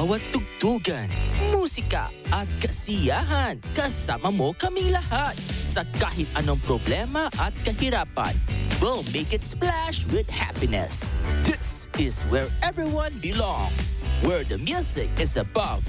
bawat tugtugan, musika at kasiyahan. Kasama mo kaming lahat sa kahit anong problema at kahirapan. We'll make it splash with happiness. This is where everyone belongs, where the music is above